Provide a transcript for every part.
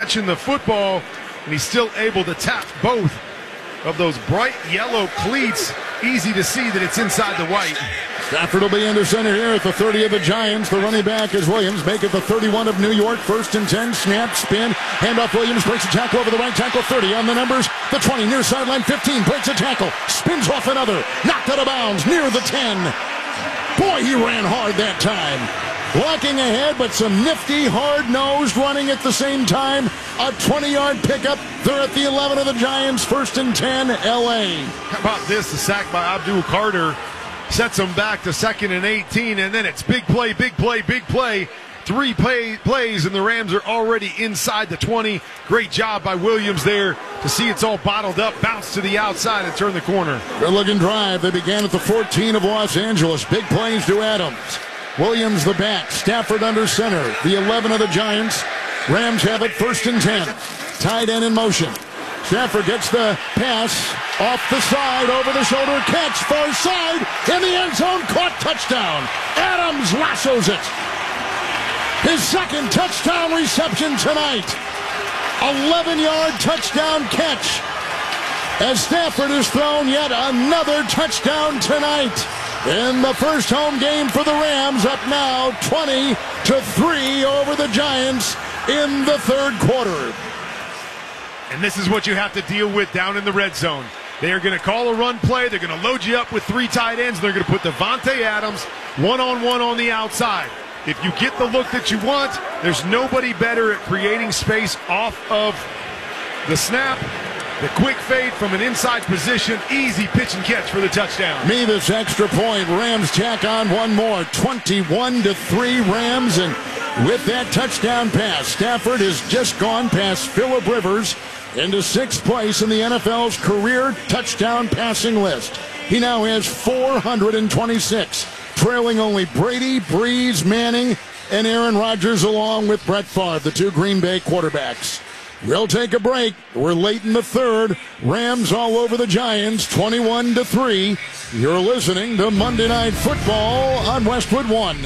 catching the football, and he's still able to tap both of those bright yellow cleats. Easy to see that it's inside the white. Stafford will be under center here at the 30 of the Giants. The running back is Williams. Make it the 31 of New York. 1st and 10. Snap, spin. Handoff Williams. Breaks a tackle over the right tackle. 30 on the numbers. The 20 near sideline. 15. Breaks a tackle. Spins off another. Knocked out of bounds near the 10. Boy, he ran hard that time. Blocking ahead, but some nifty, hard-nosed running at the same time. A 20-yard pickup. They're at the 11 of the Giants. 1st and 10, L.A. How about this? The sack by Abdul Carter sets them back to 2nd and 18, and then it's big play, big play, big play. 3 plays, and the Rams are already inside the 20. Great job by Williams there to see it's all bottled up, bounce to the outside, and turn the corner. Good-looking drive. They began at the 14 of Los Angeles. Big plays to Adams. Williams the back. Stafford under center. The 11 of the Giants. Rams have it 1st and 10. Tight end in motion. Stafford gets the pass off the side, over the shoulder, catch, far side, in the end zone, caught, touchdown. Adams lassos it. His 2nd touchdown reception tonight. 11-yard touchdown catch. As Stafford has thrown yet another touchdown tonight. In the first home game for the Rams, up now 20-3 over the Giants in the 3rd quarter. And this is what you have to deal with down in the red zone. They are going to call a run play. They're going to load you up with 3 tight ends. They're going to put Davante Adams one-on-one on the outside. If you get the look that you want, there's nobody better at creating space off of the snap. The quick fade from an inside position, easy pitch and catch for the touchdown. Mevis extra point. Rams tack on one more. 21-3 Rams, and with that touchdown pass, Stafford has just gone past Phillip Rivers into 6th place in the NFL's career touchdown passing list. He now has 426, trailing only Brady, Breeze, Manning, and Aaron Rodgers, along with Brett Favre, the 2 Green Bay quarterbacks. We'll take a break. We're late in the 3rd. Rams all over the Giants, 21-3. You're listening to Monday Night Football on Westwood One.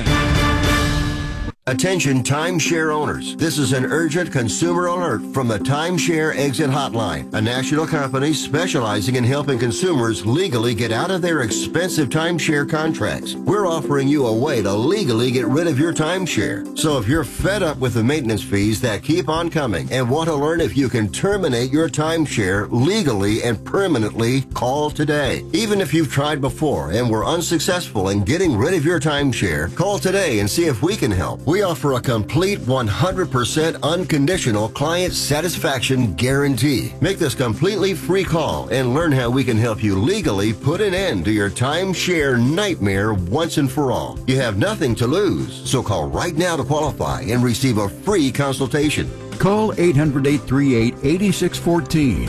Attention timeshare owners. This is an urgent consumer alert from the Timeshare Exit Hotline, a national company specializing in helping consumers legally get out of their expensive timeshare contracts. We're offering you a way to legally get rid of your timeshare. So if you're fed up with the maintenance fees that keep on coming and want to learn if you can terminate your timeshare legally and permanently, call today. Even if you've tried before and were unsuccessful in getting rid of your timeshare, call today and see if we can help. We offer a complete 100% unconditional client satisfaction guarantee. Make this completely free call and learn how we can help you legally put an end to your timeshare nightmare once and for all. You have nothing to lose, so call right now to qualify and receive a free consultation. Call 800-838-8614.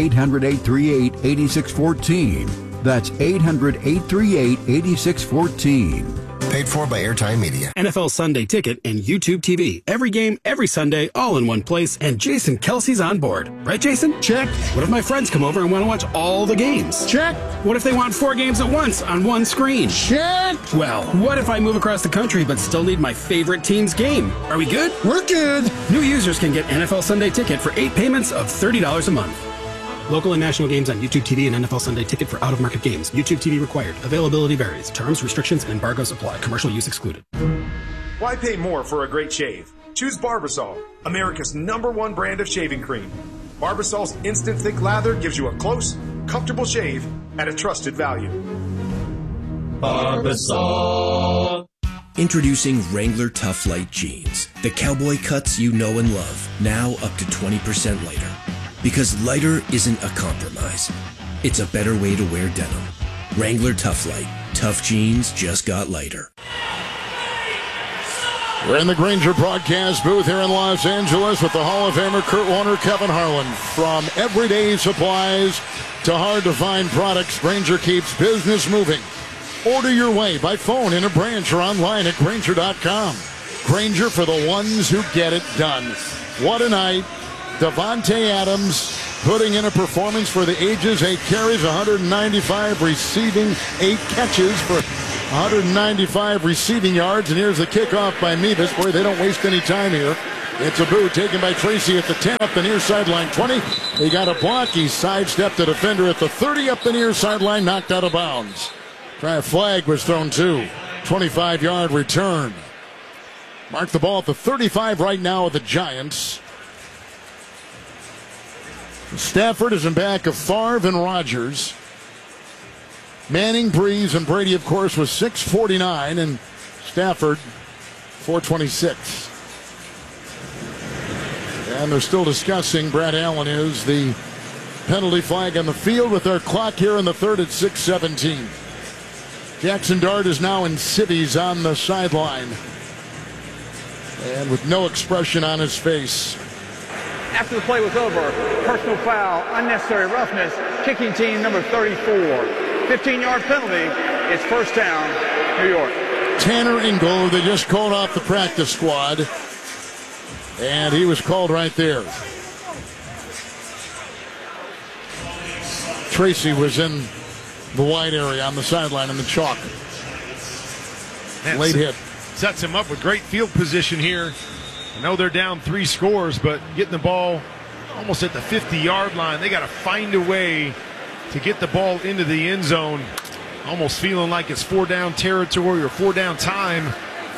800-838-8614. That's 800-838-8614. Paid for by Airtime Media. NFL Sunday Ticket and YouTube TV. Every game, every Sunday, all in one place, and Jason Kelsey's on board. Right, Jason? Check. What if my friends come over and want to watch all the games? Check. What if they want 4 games at once on one screen? Check. Well, what if I move across the country but still need my favorite team's game? Are we good? We're good. New users can get NFL Sunday Ticket for 8 payments of $30 a month. Local and national games on YouTube TV and NFL Sunday Ticket for out-of-market games. YouTube TV required. Availability varies. Terms, restrictions, and embargoes apply. Commercial use excluded. Why pay more for a great shave? Choose Barbasol, America's #1 brand of shaving cream. Barbasol's instant thick lather gives you a close, comfortable shave at a trusted value. Barbasol. Introducing Wrangler Tough Light Jeans. The cowboy cuts you know and love. Now up to 20% lighter. Because lighter isn't a compromise. It's a better way to wear denim. Wrangler Tough Light. Tough jeans just got lighter. We're in the Grainger broadcast booth here in Los Angeles with the Hall of Famer Kurt Warner, Kevin Harlan. From everyday supplies to hard-to-find products, Grainger keeps business moving. Order your way by phone, in a branch, or online at Grainger.com. Grainger, for the ones who get it done. What a night. Davante Adams putting in a performance for the ages. 8 carries, 195 receiving, 8 catches for 195 receiving yards. And here's the kickoff by Mevis. Boy, they don't waste any time here. It's a boot taken by Tracy at the 10 up the near sideline 20. He got a block. He sidestepped the defender at the 30 up the near sideline, knocked out of bounds. A flag was thrown too. 25-yard return. Mark the ball at the 35 right now of the Giants. Stafford is in back of Favre and Rodgers. Manning, Breeze, and Brady, of course, was 649, and Stafford 426. And they're still discussing, Brad Allen is, the penalty flag on the field with our clock here in the third at 6:17. Jackson Dart is now in civvies on the sideline and with no expression on his face. After the play was over, personal foul, unnecessary roughness, kicking team number 34. 15-yard penalty. It's first down, New York. Tanner Ingle, they just called off the practice squad, and he was called right there. Tracy was in the wide area on the sideline in the chalk. Late hit. Sets him up with great field position here. I know they're down 3 scores, but getting the ball almost at the 50-yard line, they got to find a way to get the ball into the end zone. Almost feeling like it's 4-down territory or 4-down time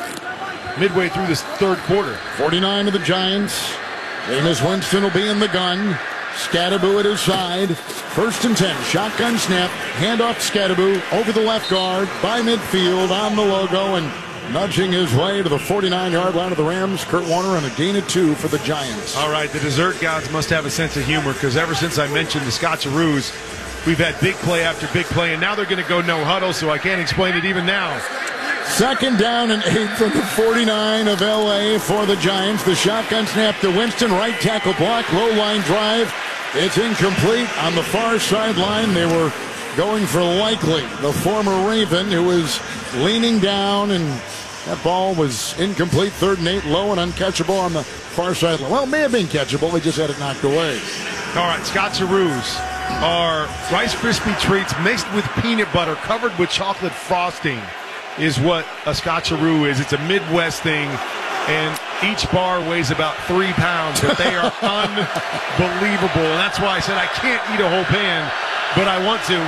midway through this third quarter. 49 of the Giants. Jameis Winston will be in the gun. Scatterbo at his side. First and 10. Shotgun snap. Handoff to Scatterbo over the left guard by midfield on the logo and nudging his way to the 49-yard line of the Rams. Kurt Warner on a gain of 2 for the Giants. All right, the dessert gods must have a sense of humor because ever since I mentioned the Scotcheroos, we've had big play after big play, and now they're going to go no huddle, so I can't explain it even now. Second down and 8 from the 49 of L.A. for the Giants. The shotgun snap to Winston. Right tackle block. Low line drive. It's incomplete on the far sideline. They were going for Likely, the former Raven, who was leaning down, and that ball was incomplete. 3rd and 8, low and uncatchable on the far sideline. Well, it may have been catchable. They just had it knocked away. All right, Scotcheroos are Rice Krispie treats mixed with peanut butter covered with chocolate frosting is what a Scotcheroo is. It's a Midwest thing, and each bar weighs about 3 pounds, but they are unbelievable. And that's why I said I can't eat a whole pan, but I want to.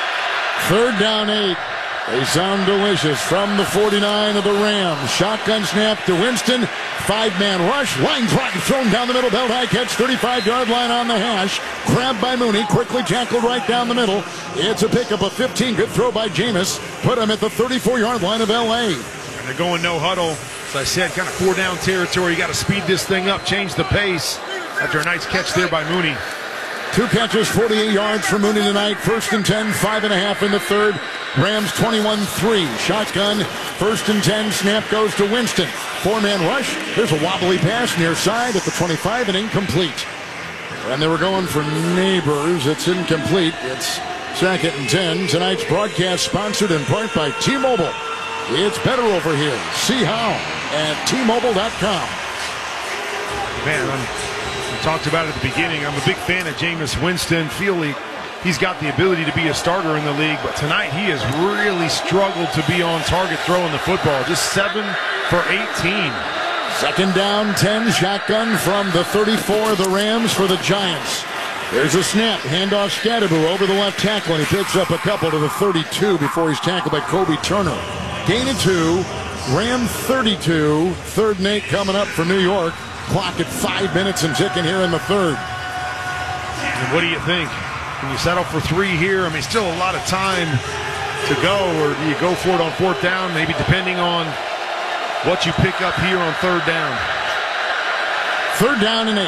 3rd down 8. They sound delicious from the 49 of the Rams. Shotgun snap to Winston. 5-man rush. Line drive thrown down the middle. Belt high catch. 35-yard line on the hash. Grabbed by Mooney. Quickly tackled right down the middle. It's a pickup of 15. Good throw by Jameis. Put him at the 34-yard line of L.A. And they're going no huddle. As I said, kind of 4-down territory. You got to speed this thing up, change the pace. After a nice catch there by Mooney. 2 catches, 48 yards for Mooney tonight. 1st and 10, 5.5 in the third. Rams 21-3. Shotgun, 1st and 10. Snap goes to Winston. 4-man rush. There's a wobbly pass near side at the 25 and incomplete. And they were going for Neighbors. It's incomplete. It's 2nd and 10. Tonight's broadcast sponsored in part by T-Mobile. It's better over here. See how at T-Mobile.com. Man, we talked about it at the beginning. I'm a big fan of Jameis Winston. Feel he's got the ability to be a starter in the league, but tonight he has really struggled to be on target throwing the football. Just 7 for 18. 2nd down, 10. Shotgun from the 34 of the Rams for the Giants. There's a snap. Handoff Scatterbo over the left tackle, and he picks up a couple to the 32 before he's tackled by Kobe Turner. Gain of 2. Ram 32. 3rd and 8 coming up for New York. Clock at 5 minutes and ticking here in the third. And what do you think? Can you settle for 3 here? I mean, still a lot of time to go, or do you go for it on 4th down, maybe depending on what you pick up here on 3rd down? 3rd down and 8.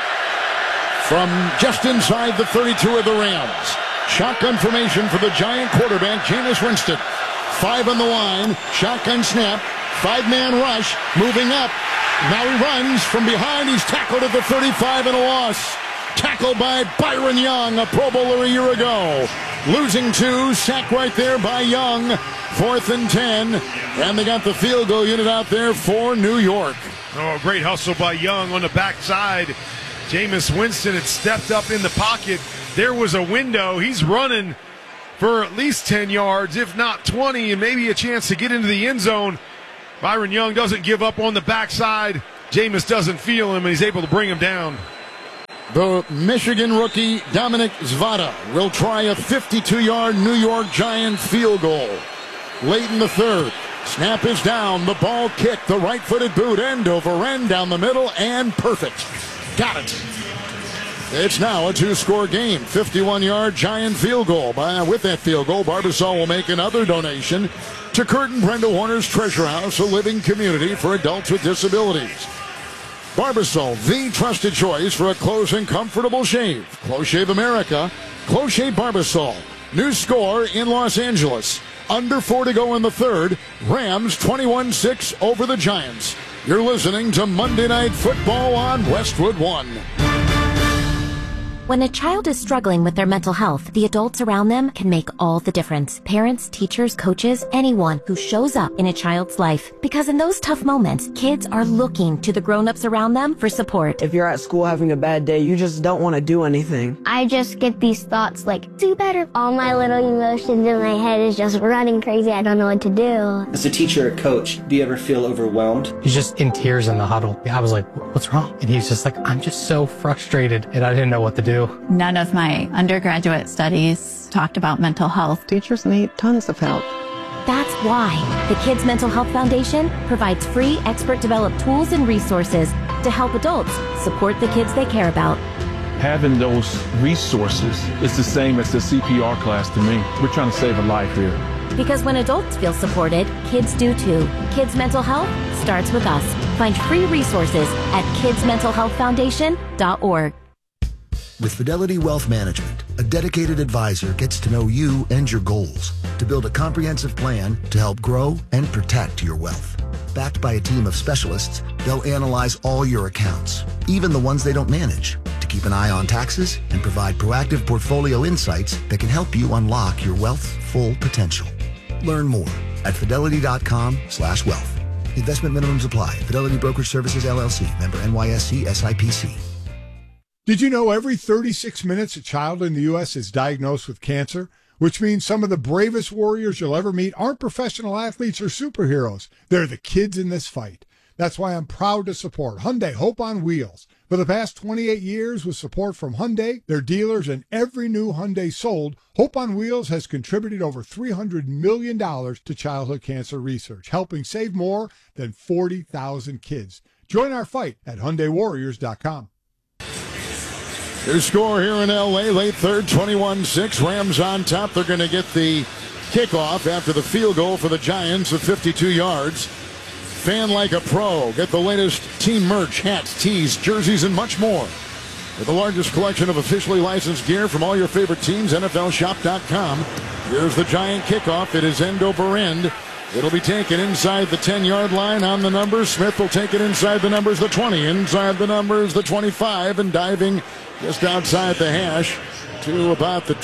From just inside the 32 of the Rams. Shotgun formation for the Giant quarterback, Jameis Winston. 5 on the line. Shotgun snap. 5-man rush. Moving up. Now he runs from behind. He's tackled at the 35 and a loss. Tackled by Byron Young, a Pro Bowler a year ago. Losing 2. Sack right there by Young. 4th and 10. And they got the field goal unit out there for New York. Oh, great hustle by Young on the backside. Jameis Winston had stepped up in the pocket. There was a window. He's running for at least 10 yards, if not 20, and maybe a chance to get into the end zone. Byron Young doesn't give up on the backside. Jameis doesn't feel him, and he's able to bring him down. The Michigan rookie Dominic Zvada will try a 52-yard New York Giant field goal. Late in the third, snap is down, the ball kicked, the right-footed boot end over end down the middle, and perfect. Got it. It's now a 2-score game, 51-yard Giant field goal. With that field goal, Barbasol will make another donation to Kurt and Brenda Warner's Treasure House, a living community for adults with disabilities. Barbasol, the trusted choice for a close and comfortable shave. Close Shave America, Close Shave Barbasol. New score in Los Angeles. Under 4 to go in the third. Rams 21-6 over the Giants. You're listening to Monday Night Football on Westwood One. When a child is struggling with their mental health, the adults around them can make all the difference. Parents, teachers, coaches, anyone who shows up in a child's life. Because in those tough moments, kids are looking to the grown-ups around them for support. If you're at school having a bad day, you just don't want to do anything. I just get these thoughts like, do better. All my little emotions in my head is just running crazy. I don't know what to do. As a teacher or coach, do you ever feel overwhelmed? He's just in tears in the huddle. I was like, what's wrong? And he's just like, I'm just so frustrated, and I didn't know what to do. None of my undergraduate studies talked about mental health. Teachers need tons of help. That's why the Kids Mental Health Foundation provides free expert-developed tools and resources to help adults support the kids they care about. Having those resources is the same as the CPR class to me. We're trying to save a life here. Because when adults feel supported, kids do too. Kids Mental Health starts with us. Find free resources at kidsmentalhealthfoundation.org. With Fidelity Wealth Management, a dedicated advisor gets to know you and your goals to build a comprehensive plan to help grow and protect your wealth. Backed by a team of specialists, they'll analyze all your accounts, even the ones they don't manage, to keep an eye on taxes and provide proactive portfolio insights that can help you unlock your wealth's full potential. Learn more at fidelity.com/wealth. Investment minimums apply. Fidelity Brokerage Services, LLC. Member NYSE SIPC. Did you know every 36 minutes a child in the U.S. is diagnosed with cancer? Which means some of the bravest warriors you'll ever meet aren't professional athletes or superheroes. They're the kids in this fight. That's why I'm proud to support Hyundai Hope on Wheels. For the past 28 years, with support from Hyundai, their dealers, and every new Hyundai sold, Hope on Wheels has contributed over $300 million to childhood cancer research, helping save more than 40,000 kids. Join our fight at HyundaiWarriors.com. Their score here in L.A., late third, 21-6. Rams on top. They're going to get the kickoff after the field goal for the Giants of 52 yards. Fan like a pro. Get the latest team merch, hats, tees, jerseys, and much more. With the largest collection of officially licensed gear from all your favorite teams, NFLShop.com. Here's the Giant kickoff. It is end over end. It'll be taken inside the 10-yard line on the numbers. Smith will take it inside the numbers, the 20. Inside the numbers, the 25. And diving just outside the hash to about the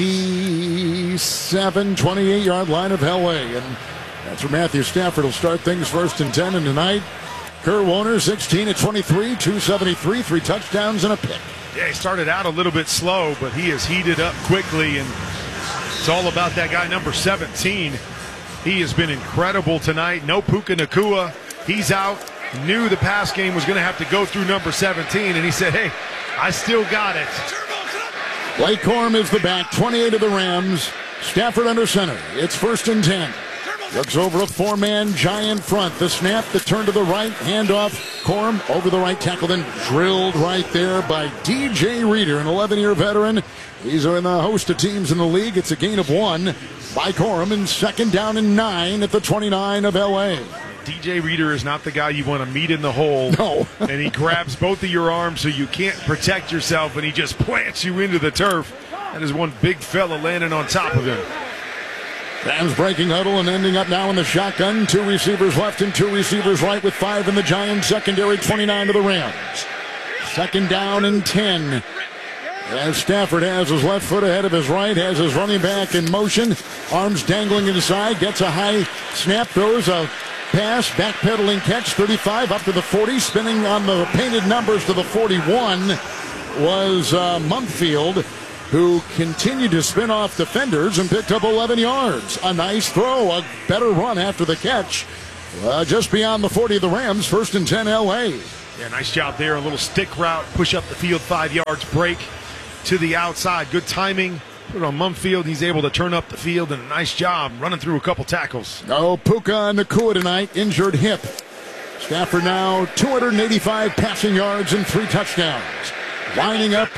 27, 28-yard line of L.A. And that's where Matthew Stafford will start things 1st and 10. And tonight, Kurt Warner, 16 of 23, 273, 3 touchdowns and a pick. Yeah, he started out a little bit slow, but he has heated up quickly, and it's all about that guy, number 17. He has been incredible tonight. No Puka Nacua. He's out. Knew the pass game was going to have to go through number 17, and he said, hey, I still got it. Blake Corum is the back, 28 of the Rams. Stafford under center. It's 1st and 10. Looks over a 4-man Giant front. The snap, the turn to the right, handoff. Corum over the right tackle, then drilled right there by DJ Reader, an 11-year veteran. He's in the host of teams in the league. It's a gain of 1 by Corum, and 2nd down and 9 at the 29 of L.A. DJ Reader is not the guy you want to meet in the hole. No. And he grabs both of your arms so you can't protect yourself, and he just plants you into the turf. That is one big fella landing on top of him. Rams breaking huddle and ending up now in the shotgun. 2 receivers left and 2 receivers right with 5 in the Giants secondary, 29 to the Rams. 2nd down and 10. As Stafford has his left foot ahead of his right, has his running back in motion, arms dangling inside, gets a high snap, throws a pass, backpedaling catch, 35 up to the 40, spinning on the painted numbers to the 41 was Mumpfield, who continued to spin off defenders and picked up 11 yards. A nice throw, a better run after the catch Just beyond the 40 of the Rams, 1st and 10 L.A. Yeah, nice job there. A little stick route, push up the field 5 yards, break to the outside. Good timing. Put it on Mumfield. He's able to turn up the field, and a nice job running through a couple tackles. Puka Nacua tonight, injured hip. Stafford now 285 passing yards and 3 touchdowns. Lining up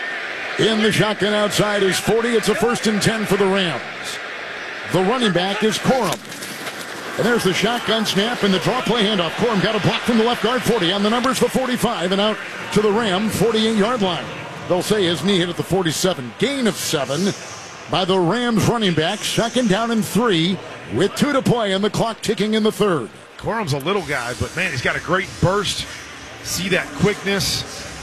in the shotgun outside is 40. It's a 1st and 10 for the Rams. The running back is Corum. And there's the shotgun snap and the draw play handoff. Corum got a block from the left guard, 40. On the numbers, the 45, and out to the Ram 48-yard line. They'll say his knee hit at the 47. Gain of 7 by the Rams running back. 2nd down and 3 with 2 to play and the clock ticking in the 3rd. Corum's a little guy, but man, he's got a great burst. See that quickness.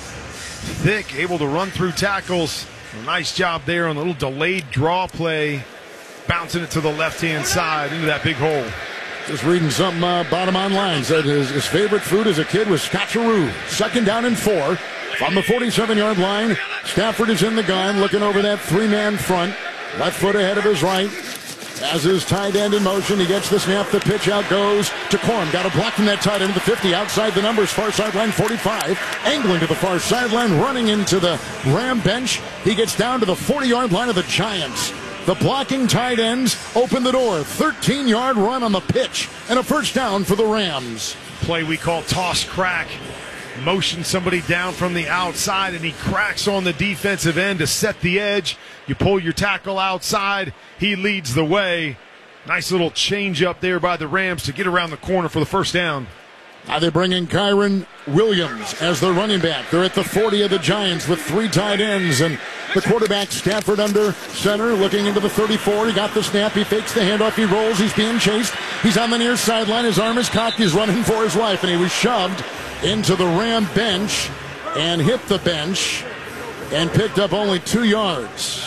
Thick, able to run through tackles. A nice job there on the little delayed draw play. Bouncing it to the left-hand side into that big hole. Just reading something bottom online. Said his favorite food as a kid was scotcheroo. 2nd down and 4. From the 47-yard line, Stafford is in the gun, looking over that 3-man front. Left foot ahead of his right. As his tight end in motion, he gets the snap. The pitch out goes to Corum. Got a block from that tight end to the 50. Outside the numbers, far sideline 45. Angling to the far sideline, running into the Ram bench. He gets down to the 40-yard line of the Giants. The blocking tight ends open the door. 13-yard run on the pitch and a 1st down for the Rams. Play we call toss crack. Motion somebody down from the outside, and he cracks on the defensive end to set the edge. You pull your tackle outside. He leads the way. Nice little change up there by the Rams to get around the corner for the 1st down. Now they bring in Kyron Williams as their running back. They're at the 40 of the Giants with 3 tight ends, and the quarterback Stafford under center, looking into the 34. He got the snap. He fakes the handoff. He rolls. He's being chased. He's on the near sideline. His arm is cocked. He's running for his life, and he was shoved into the Ram bench and hit the bench and picked up only 2 yards.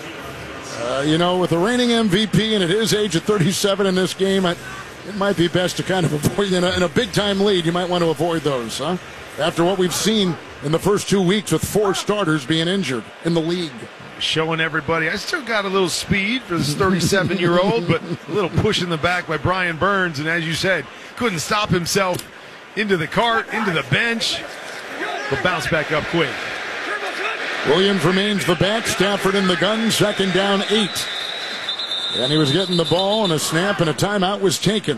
With the reigning MVP and at his age at 37 in this game, it might be best to kind of avoid, in a big-time lead, you might want to avoid those, huh? After what we've seen in the first 2 weeks with 4 starters being injured in the league. Showing everybody, I still got a little speed for this 37-year-old, but a little push in the back by Brian Burns, and as you said, couldn't stop himself into the cart, into the bench, but bounce back up quick. Williams remains the back. Stafford in the gun. 2nd down 8. And he was getting the ball, and a snap and a timeout was taken.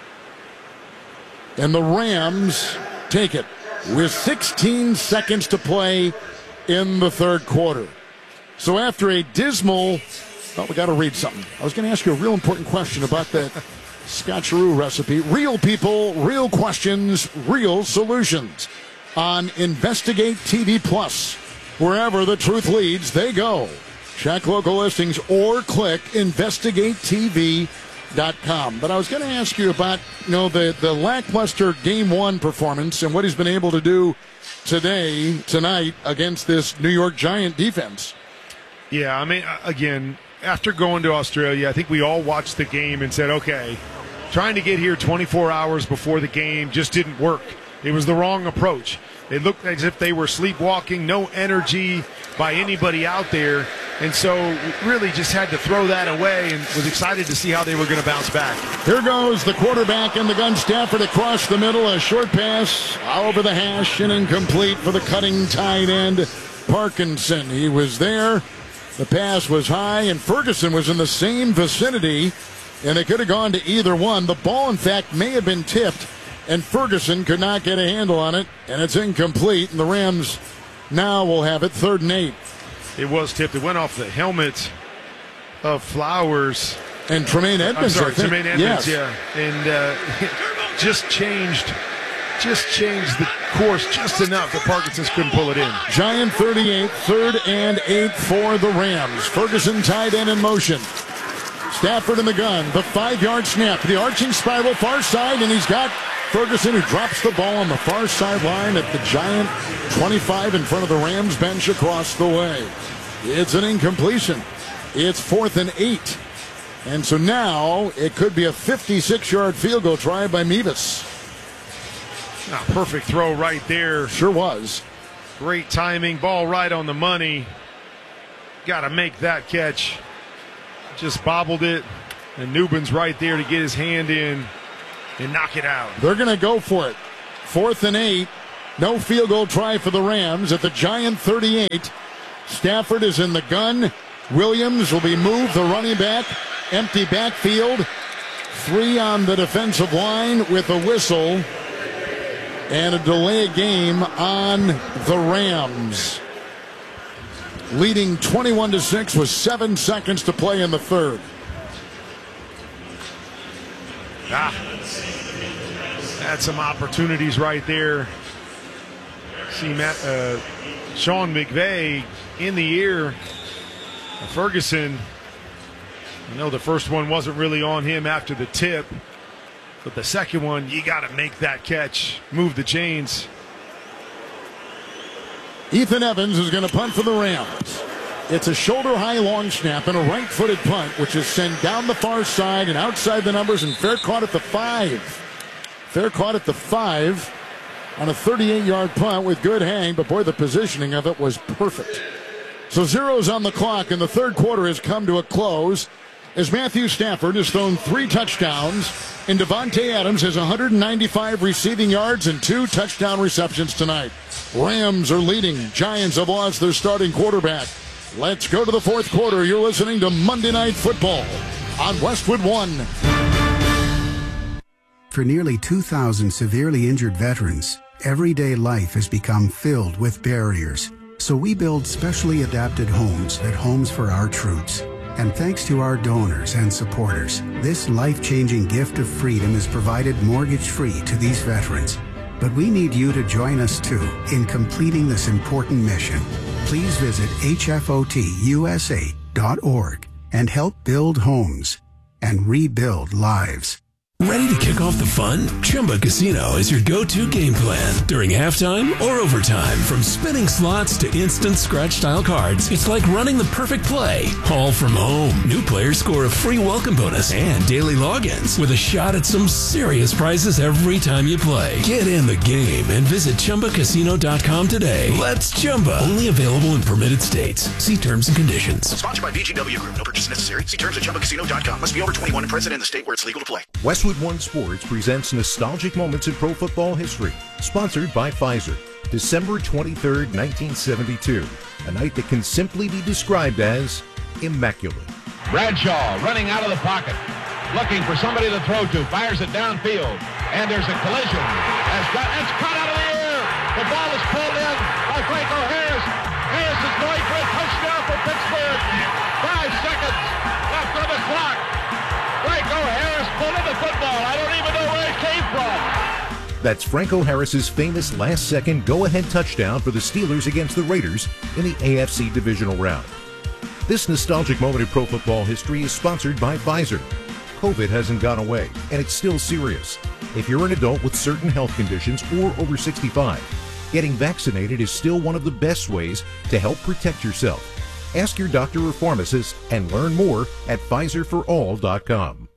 And the Rams take it with 16 seconds to play in the 3rd quarter. So after a dismal, we got to read something. I was going to ask you a real important question about that scotcheroo recipe. Real people, real questions, real solutions on Investigate TV Plus. Wherever the truth leads, they go. Check local listings or click investigatetv.com. But I was going to ask you about, the lackluster Game 1 performance and what he's been able to do tonight against this New York Giant defense. Yeah, I mean, again, after going to Australia, I think we all watched the game and said, okay, trying to get here 24 hours before the game just didn't work. It was the wrong approach. It looked as if they were sleepwalking, no energy by anybody out there. And so really just had to throw that away and was excited to see how they were going to bounce back. Here goes the quarterback in the gun. Stafford across the middle. A short pass over the hash and incomplete for the cutting tight end, Parkinson. He was there. The pass was high, and Ferguson was in the same vicinity, and they could have gone to either one. The ball, in fact, may have been tipped, and Ferguson could not get a handle on it, and it's incomplete, and the Rams now will have it 3rd and 8. It was tipped. It went off the helmet of Flowers. And Tremaine Edmonds. I'm sorry, Tremaine Edmonds, yes. Yeah. And just changed the course just enough that Parkinson's couldn't pull it in. Giant 38, 3rd and 8 for the Rams. Ferguson tight end in motion. Stafford in the gun. The 5-yard snap. The arching spiral far side, and he's got Ferguson, who drops the ball on the far sideline at the Giant 25 in front of the Rams bench across the way. It's an incompletion. It's 4th and 8. And so now it could be a 56-yard field goal try by Mevis. Perfect throw right there. Sure was. Great timing. Ball right on the money. Got to make that catch. Just bobbled it. And Nubin's right there to get his hand in. and knock it out. They're going to go for it. 4th and 8. No field goal try for the Rams at the Giant 38. Stafford is in the gun. Williams will be moved, the running back. Empty backfield. 3 on the defensive line with a whistle. And a delay game on the Rams. Leading 21-6 with 7 seconds to play in the third. Had some opportunities right there. See Sean McVay in the ear. Ferguson, the first one wasn't really on him after the tip. But the second one, you got to make that catch. Move the chains. Ethan Evans is going to punt for the Rams. It's a shoulder-high long snap and a right-footed punt, which is sent down the far side and outside the numbers, and fair caught at the 5. Fair caught at the 5 on a 38-yard punt with good hang, but boy, the positioning of it was perfect. So zeros on the clock, and the third quarter has come to a close as Matthew Stafford has thrown 3 touchdowns, and Davante Adams has 195 receiving yards and 2 touchdown receptions tonight. Rams are leading. Giants have lost their starting quarterback. Let's go to the fourth quarter. You're listening to Monday Night Football on Westwood One. For nearly 2,000 severely injured veterans, everyday life has become filled with barriers. So we build specially adapted homes at Homes for Our Troops. And thanks to our donors and supporters, this life-changing gift of freedom is provided mortgage-free to these veterans. But we need you to join us, too, in completing this important mission. Please visit hfotusa.org and help build homes and rebuild lives. Ready to kick off the fun? Chumba Casino is your go-to game plan during halftime or overtime. From spinning slots to instant scratch-style cards, it's like running the perfect play, all from home. New players score a free welcome bonus and daily logins with a shot at some serious prizes every time you play. Get in the game and visit ChumbaCasino.com today. Let's Chumba. Only available in permitted states. See terms and conditions. Sponsored by VGW Group. No purchase necessary. See terms at ChumbaCasino.com. Must be over 21 and present in the state where it's legal to play. Westwood One Sports presents nostalgic moments in pro football history, sponsored by Pfizer. December 23rd, 1972, a night that can simply be described as immaculate. Bradshaw running out of the pocket, looking for somebody to throw to, fires it downfield, and there's a collision. It's caught out of the air. The ball is pulled in by Franco Harris. Harris is going for a touchdown for Pittsburgh. 5 seconds left on the clock. Franco Harris pulled in the football. I don't even know where it came from. That's Franco Harris's famous last-second go-ahead touchdown for the Steelers against the Raiders in the AFC divisional round. This nostalgic moment in pro football history is sponsored by Pfizer. COVID hasn't gone away, and it's still serious. If you're an adult with certain health conditions or over 65, getting vaccinated is still one of the best ways to help protect yourself. Ask your doctor or pharmacist and learn more at PfizerForAll.com.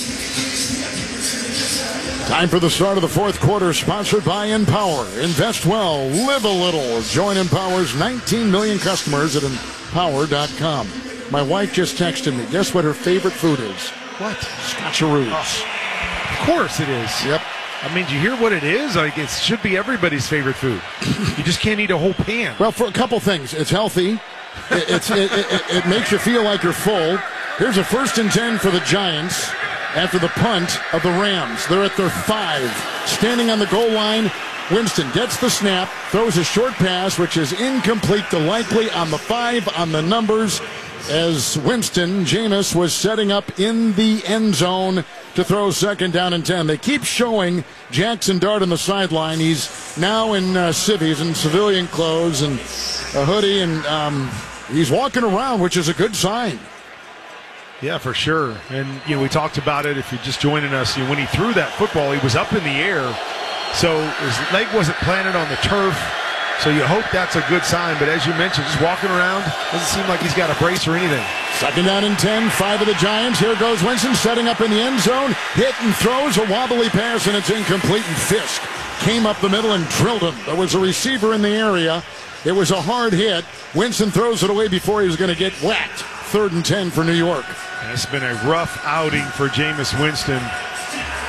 Time for the start of the fourth quarter, sponsored by Empower. Invest well, live a little. Join Empower's 19 million customers at Empower.com. My wife just texted me. Guess what her favorite food is? What? Scotcheroos. Oh, of course it is. Yep. I mean, do you hear what it is? Like, it should be everybody's favorite food. You just can't eat a whole pan. Well, for a couple things. It's healthy. It makes you feel like you're full. Here's a 1st and 10 for the Giants after the punt of the Rams. They're at their 5. Standing on the goal line, Winston gets the snap, throws a short pass, which is incomplete to Likely on the 5 on the numbers, as Winston, Jameis, was setting up in the end zone to throw 2nd down and 10. They keep showing Jackson Dart on the sideline. He's now in civvies and civilian clothes and a hoodie, and he's walking around, which is a good sign. Yeah, for sure. And, we talked about it. If you're just joining us, when he threw that football, he was up in the air. So his leg wasn't planted on the turf. So you hope that's a good sign. But as you mentioned, just walking around, doesn't seem like he's got a brace or anything. 2nd down and 10, 5 of the Giants. Here goes Winston setting up in the end zone. Hit and throws a wobbly pass, and it's incomplete. And Fisk came up the middle and drilled him. There was a receiver in the area. It was a hard hit. Winston throws it away before he was going to get whacked. 3rd and 10 for New York. And it's been a rough outing for Jameis Winston.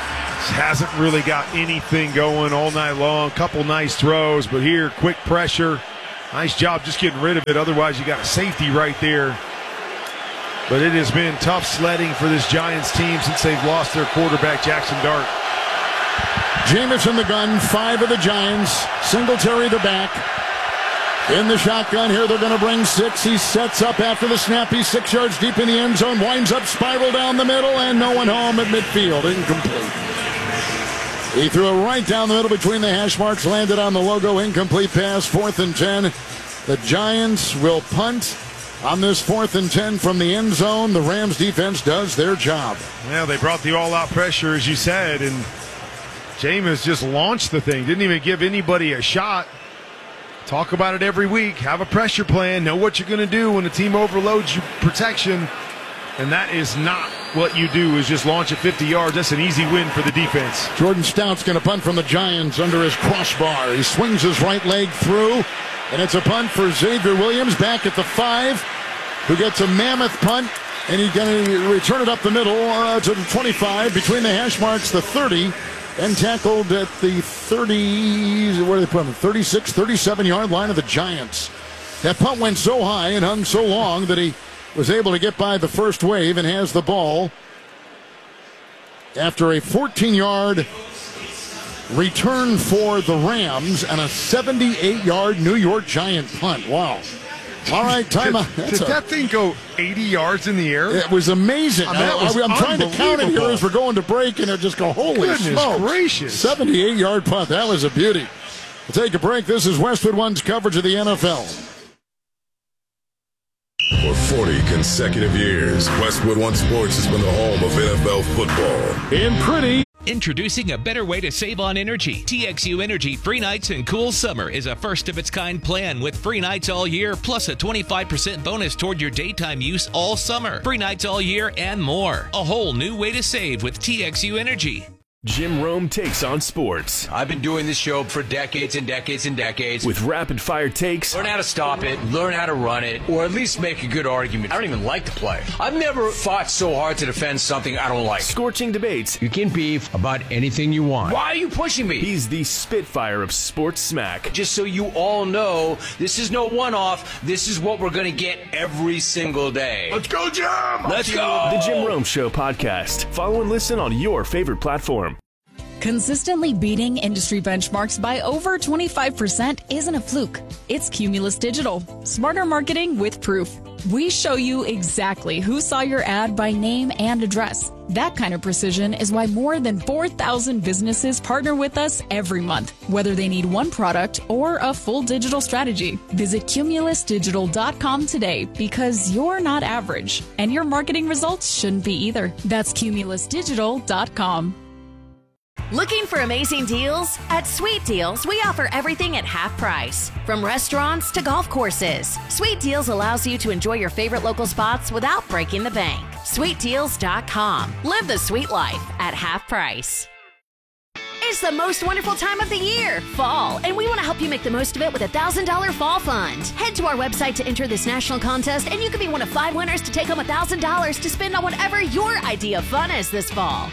hasn't really got anything going all night long. Couple nice throws, but here, quick pressure. Nice job just getting rid of it. Otherwise, you got a safety right there. But it has been tough sledding for this Giants team since they've lost their quarterback, Jackson Dart. Jameis in the gun, 5 of the Giants. Singletary the back. In the shotgun here, they're going to bring 6. He sets up after the snap. He's 6 yards deep in the end zone. Winds up, spiral down the middle, and no one home at midfield. Incomplete. He threw it right down the middle between the hash marks, landed on the logo. Incomplete pass, 4th and 10. The Giants will punt on this 4th and 10 from the end zone. The Rams defense does their job. Yeah, they brought the all-out pressure, as you said, and Jameis just launched the thing. Didn't even give anybody a shot. Talk about it every week. Have a pressure plan. Know what you're going to do when the team overloads you protection. And that is not what you do, is just launch at 50 yards. That's an easy win for the defense. Jordan Stout's going to punt from the Giants under his crossbar. He swings his right leg through, and it's a punt for Xavier Williams back at the 5, who gets a mammoth punt, and he's going to return it up the middle to the 25, between the hash marks, the 30, and tackled at the 30, where do they put him? 36, 37-yard line of the Giants. That punt went so high and hung so long that he was able to get by the first wave and has the ball after a 14-yard return for the Rams and a 78-yard New York Giant punt. Wow. All right, timeout. Did that thing go 80 yards in the air? It was amazing. I'm trying to count it here as we're going to break, and it just go, holy smokes. Gracious. 78-yard punt. That was a beauty. We'll take a break. This is Westwood One's coverage of the NFL. For 40 consecutive years, Westwood One Sports has been the home of NFL football. In pretty. Introducing a better way to save on energy. TXU Energy Free Nights and Cool Summer is a first-of-its-kind plan with free nights all year, plus a 25% bonus toward your daytime use all summer. Free nights all year and more. A whole new way to save with TXU Energy. Jim Rome takes on sports. I've been doing this show for decades and decades and decades. With rapid-fire takes. Learn how to stop it, learn how to run it, or at least make a good argument. I don't even like the play. I've never fought so hard to defend something I don't like. Scorching debates. You can beef about anything you want. Why are you pushing me? He's the Spitfire of sports smack. Just so you all know, this is no one-off. This is what we're going to get every single day. Let's go, Jim! Let's go! The Jim Rome Show podcast. Follow and listen on your favorite platform. Consistently beating industry benchmarks by over 25% isn't a fluke. It's Cumulus Digital. Smarter marketing with proof. We show you exactly who saw your ad by name and address. That kind of precision is why more than 4,000 businesses partner with us every month, whether they need one product or a full digital strategy. Visit cumulusdigital.com today, because you're not average, and your marketing results shouldn't be either. That's cumulusdigital.com. Looking for amazing deals? At Sweet Deals, we offer everything at half price. From restaurants to golf courses, Sweet Deals allows you to enjoy your favorite local spots without breaking the bank. SweetDeals.com. Live the sweet life at half price. It's the most wonderful time of the year, fall, and we want to help you make the most of it with a $1,000 fall fund. Head to our website to enter this national contest, and you could be one of 5 winners to take home $1,000 to spend on whatever your idea of fun is this fall.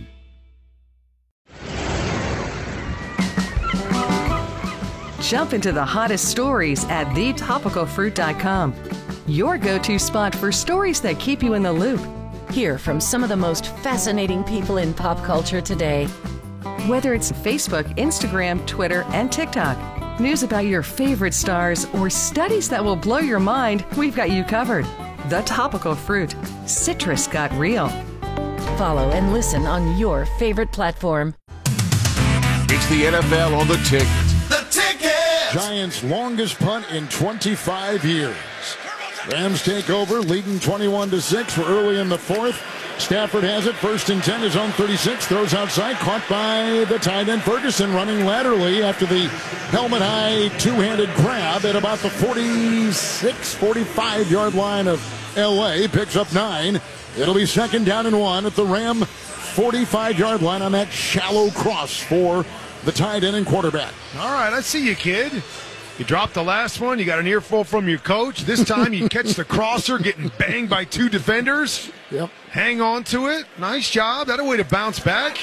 Jump into the hottest stories at thetopicalfruit.com. Your go-to spot for stories that keep you in the loop. Hear from some of the most fascinating people in pop culture today. Whether it's Facebook, Instagram, Twitter, and TikTok, news about your favorite stars, or studies that will blow your mind, we've got you covered. The Topical Fruit. Citrus got real. Follow and listen on your favorite platform. It's the NFL on the ticket. The ticket! Giants' longest punt in 25 years. Rams take over, leading 21-6. We're early in the fourth. Stafford has it, 1st and 10, his own 36, throws outside, caught by the tight end Ferguson, running laterally after the helmet-high two-handed grab at about the 46, 45-yard line of L.A., picks up 9. It'll be 2nd down and 1 at the Ram 45-yard line on that shallow cross for the tight end and quarterback. All right, I see you, kid. You dropped the last one. You got an earful from your coach. This time you catch the crosser getting banged by 2 defenders. Yep. Hang on to it. Nice job. That a way to bounce back.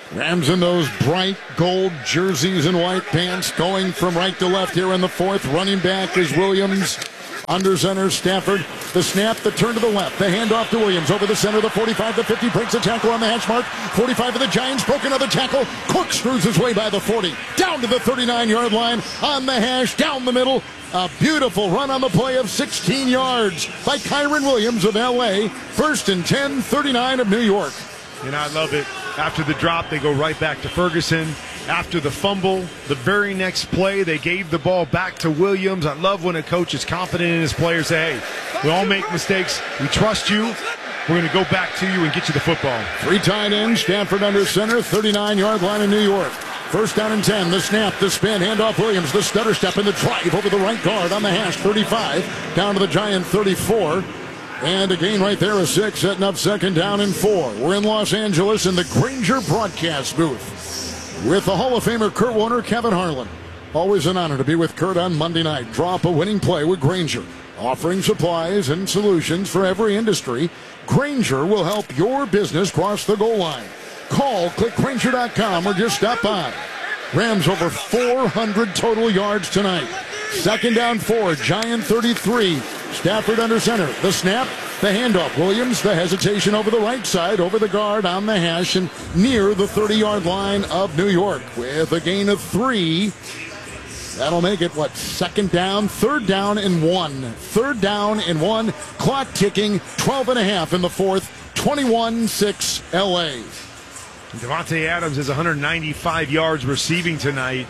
Rams in those bright gold jerseys and white pants, going from right to left here in the fourth. Running back is Williams. Under center, Stafford. The snap, the turn to the left. The handoff to Williams. Over the center, the 45 to 50. Breaks a tackle on the hash mark. 45 of the Giants. Broke another tackle. Cook screws his way by the 40. Down to the 39-yard line. On the hash. Down the middle. A beautiful run on the play of 16 yards by Kyren Williams of L.A. First and 10, 39 of New York. And I love it. After the drop, they go right back to Ferguson. After the fumble, the very next play, they gave the ball back to Williams. I love when a coach is confident in his players. Say, hey, we all make mistakes. We trust you. We're going to go back to you and get you the football. 3 tight ends, Stafford under center, 39-yard line in New York. First down and 10, the snap, the spin, handoff Williams, the stutter step and the drive over the right guard on the hash, 35, down to the Giant 34. And a gain right there of 6, setting up second down and 4. We're in Los Angeles in the Grainger broadcast booth with the Hall of Famer Kurt Warner, Kevin Harlan. Always an honor to be with Kurt on Monday night. Draw up a winning play with Grainger. Offering supplies and solutions for every industry, Grainger will help your business cross the goal line. Call, click Grainger.com, or just stop by. Rams over 400 total yards tonight. Second down 4, Giant 33. Stafford under center. The snap, the handoff. Williams, the hesitation over the right side, over the guard on the hash and near the 30-yard line of New York with a gain of 3. That'll make it, second down, third down and 1. Third down and 1. Clock ticking, 12.5 in the fourth, 21-6 L.A. Davante Adams has 195 yards receiving tonight.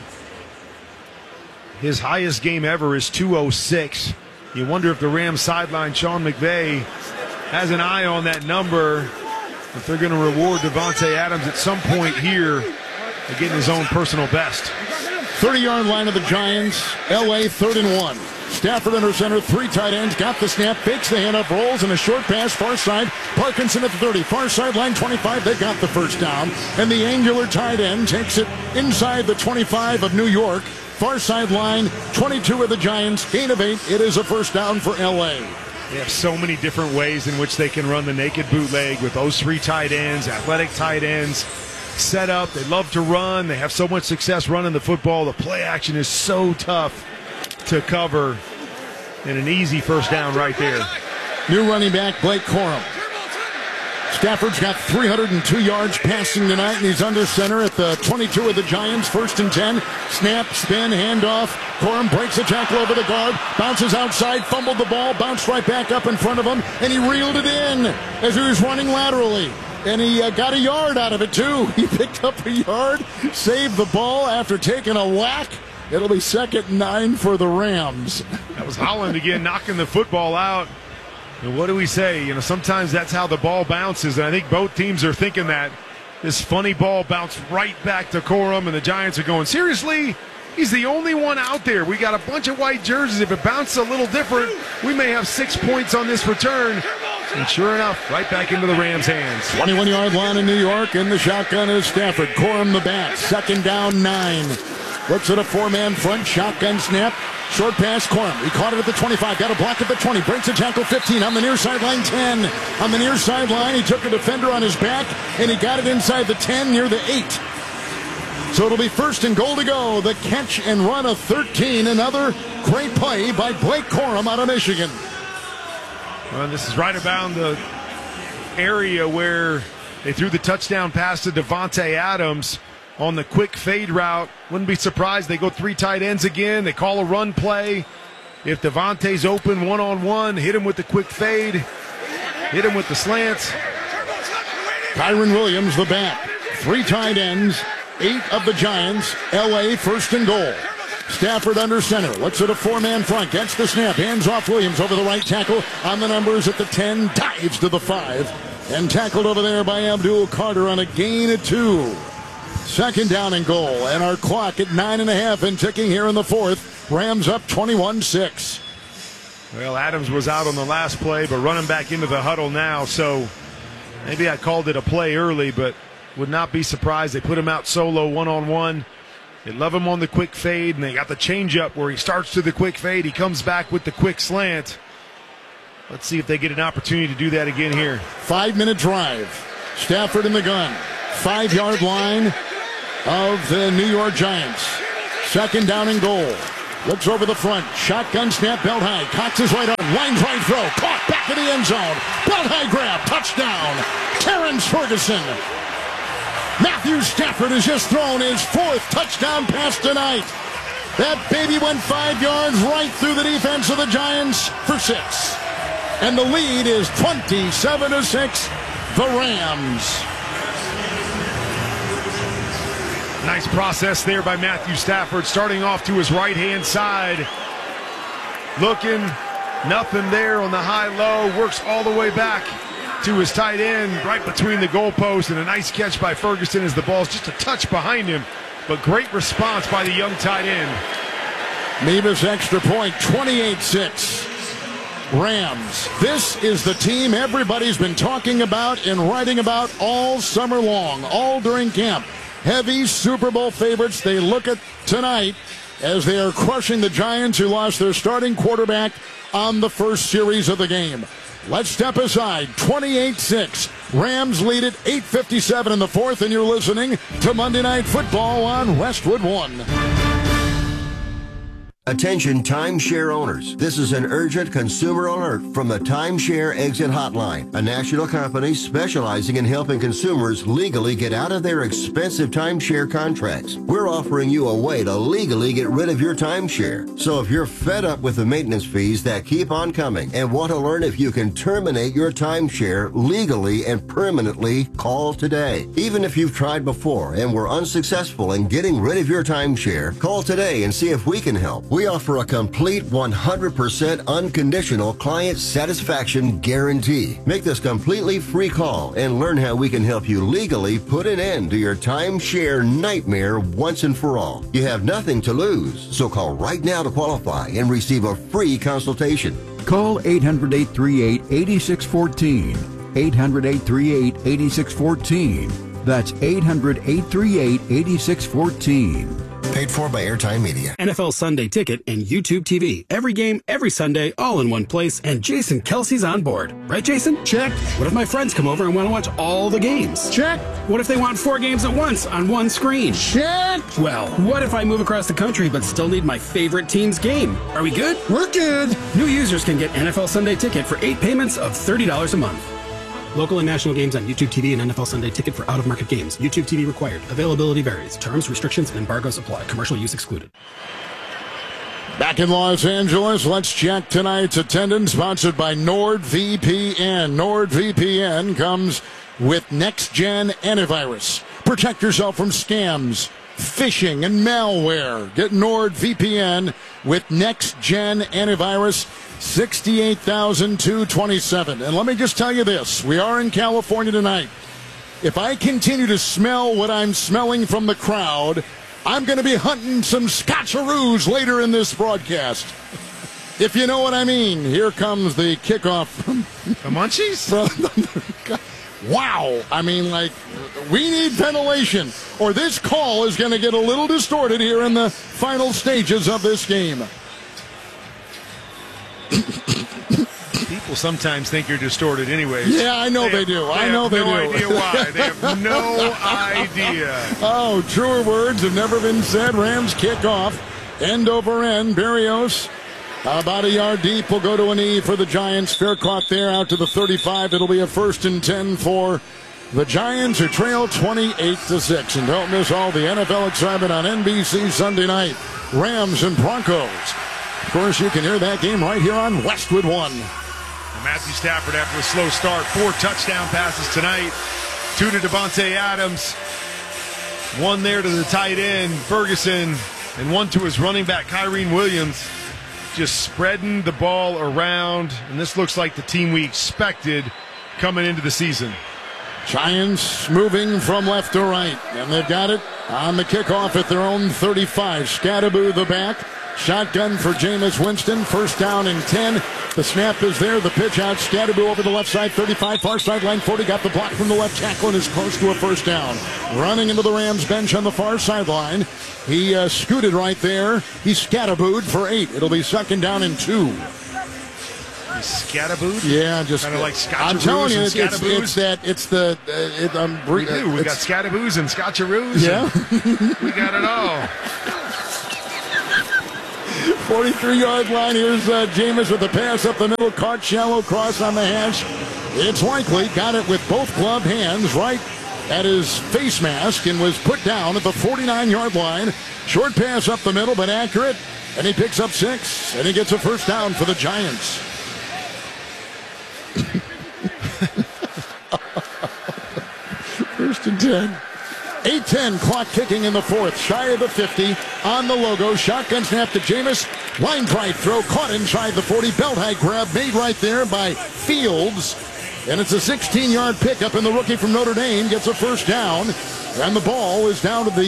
His highest game ever is 206. You wonder if the Rams sideline, Sean McVay, has an eye on that number, if they're going to reward Davante Adams at some point here and getting his own personal best. 30-yard line of the Giants, L.A. 3rd and 1. Stafford under center, 3 tight ends, got the snap, fakes the handoff, rolls, and a short pass, far side. Parkinson at the 30, far sideline 25, they got the first down. And the angular tight end takes it inside the 25 of New York. Far sideline, 22 of the Giants, gain of 8. It is a first down for L.A. They have so many different ways in which they can run the naked bootleg with those 3 tight ends, athletic tight ends, set up. They love to run. They have so much success running the football. The play action is so tough to cover, and an easy first down right there. New running back, Blake Corum. Stafford's got 302 yards passing tonight, and he's under center at the 22 of the Giants. First and 10. Snap, spin, handoff. Corum breaks a tackle over the guard, bounces outside, fumbled the ball, bounced right back up in front of him, and he reeled it in as he was running laterally. And he got a yard out of it, too. He picked up a yard, saved the ball after taking a whack. It'll be 2nd and 9 for the Rams. That was Holland again, knocking the football out. And what do we say? Sometimes that's how the ball bounces. And I think both teams are thinking that. This funny ball bounced right back to Corum, and the Giants are going, seriously? He's the only one out there. We got a bunch of white jerseys. If it bounces a little different, we may have 6 points on this return. And sure enough, right back into the Rams' hands. 21-yard line in New York, and the shotgun is Stafford. Corum the back, 2nd down 9. Looks at a 4-man front, shotgun snap, short pass, Corum. He caught it at the 25, got a block at the 20, breaks a tackle 15, on the near sideline 10. On the near sideline, he took a defender on his back, and he got it inside the 10 near the 8. So it'll be 1st and goal to go. The catch and run of 13, another great play by Blake Corum out of Michigan. Well, this is right around the area where they threw the touchdown pass to Davante Adams on the quick fade route. Wouldn't be surprised they go 3 tight ends again. They call a run play. If Davante's open one-on-one, hit him with the quick fade, hit him with the slants. Kyren Williams, the back. 3 tight ends, 8 of the Giants. L.A. 1st and goal. Stafford under center. Looks at a 4-man front. Gets the snap. Hands off Williams over the right tackle. On the numbers at the 10. Dives to the 5. And tackled over there by Abdul Carter on a gain of 2. 2nd down and goal. And our clock at 9.5 and ticking here in the 4th. Rams up 21-6. Well, Adams was out on the last play, but running back into the huddle now. So maybe I called it a play early, but would not be surprised. They put him out solo one-on-one. They love him on the quick fade, and they got the changeup where he starts to the quick fade. He comes back with the quick slant. Let's see if they get an opportunity to do that again here. 5-minute drive. Stafford in the gun. 5-yard line of the New York Giants. Second down and goal. Looks over the front. Shotgun snap, belt high. Cox is right on. Winds right throw. Caught back in the end zone. Belt high grab. Touchdown. Terrence Ferguson. Matthew Stafford has just thrown his 4th touchdown pass tonight. That baby went 5 yards right through the defense of the Giants for 6. And the lead is 27-6, the Rams. Nice process there by Matthew Stafford, starting off to his right-hand side. Looking, nothing there on the high-low, works all the way back to his tight end, right between the goalposts, and a nice catch by Ferguson as the ball's just a touch behind him, but great response by the young tight end. Mevis extra point, 28-6. Rams. This is the team everybody's been talking about and writing about all summer long, all during camp. Heavy Super Bowl favorites. They look at tonight as they are crushing the Giants, who lost their starting quarterback on the first series of the game. Let's step aside. 28-6. Rams lead it 8:57 in the 4th, and you're listening to Monday Night Football on Westwood One. Attention timeshare owners. This is an urgent consumer alert from the Timeshare Exit Hotline, a national company specializing in helping consumers legally get out of their expensive timeshare contracts. We're offering you a way to legally get rid of your timeshare. So if you're fed up with the maintenance fees that keep on coming and want to learn if you can terminate your timeshare legally and permanently, call today. Even if you've tried before and were unsuccessful in getting rid of your timeshare, call today and see if we can help. We offer a complete 100% unconditional client satisfaction guarantee. Make this completely free call and learn how we can help you legally put an end to your timeshare nightmare once and for all. You have nothing to lose, so call right now to qualify and receive a free consultation. Call 800-838-8614. 800-838-8614. That's 800-838-8614. Paid for by Airtime Media. NFL Sunday Ticket and YouTube TV. Every game, every Sunday, all in one place, and Jason Kelsey's on board. Right, Jason? Check. What if my friends come over and want to watch all the games? Check. What if they want 4 games at once on one screen? Check. Well, what if I move across the country but still need my favorite team's game? Are we good? We're good. New users can get NFL Sunday Ticket for 8 payments of $30 a month. Local and national games on YouTube TV and NFL Sunday Ticket for out-of-market games. YouTube TV required. Availability varies. Terms, restrictions, and embargoes apply. Commercial use excluded. Back in Los Angeles, let's check tonight's attendance, sponsored by NordVPN. NordVPN comes with next-gen antivirus. Protect yourself from scams, phishing, and malware. Get NordVPN with next-gen antivirus. 68,227. And let me just tell you this. We are in California tonight. If I continue to smell what I'm smelling from the crowd, I'm going to be hunting some Scotcheroos later in this broadcast. If you know what I mean. Here comes the kickoff. The Munchies? Wow. I mean, like, we need ventilation, or this call is going to get a little distorted here in the final stages of this game. People sometimes think you're distorted anyways. Yeah, I know they do. I know they do. They have no idea why. They have no idea. Oh, truer words have never been said. Rams kick off. End over end. Berrios about a yard deep will go to a knee for the Giants. Fair caught there out to the 35. It'll be a 1st and 10 for the Giants, who trail 28-6. And don't miss all the NFL excitement on NBC Sunday night. Rams and Broncos. Of course, you can hear that game right here on Westwood One. Matthew Stafford, after a slow start, 4 touchdown passes tonight. 2 to Davante Adams, 1 there to the tight end, Ferguson, and 1 to his running back, Kyren Williams. Just spreading the ball around, and this looks like the team we expected coming into the season. Giants moving from left to right, and they've got it on the kickoff at their own 35. Scatterboo the back. Shotgun for Jameis Winston. 1st down and 10. The snap is there. The pitch out. Scatterboo over the left side. 35. Far sideline 40. Got the block from the left tackle and is close to a 1st down. Running into the Rams bench on the far sideline. He scooted right there. He scatterbooed for 8. It'll be 2nd down and 2. Scatterboo? Yeah, just kind of like Scotcheroos. I'm telling you, it's that. It's the. We do. We got Scataboos and Scotcheroos. Yeah, we got it all. 43-yard line. Here's Jameis with the pass up the middle, caught shallow cross on the hash. It's Likely, got it with both gloved hands right at his face mask and was put down at the 49-yard line. Short pass up the middle, but accurate, and he picks up 6, and he gets a first down for the Giants. First and 10. 8:10 clock ticking in the fourth. Shy of the 50 on the logo. Shotgun snap to Jameis. Line drive throw caught inside the 40. Belt high grab made right there by Fields. And it's a 16-yard pickup, and the rookie from Notre Dame gets a first down. And the ball is down to the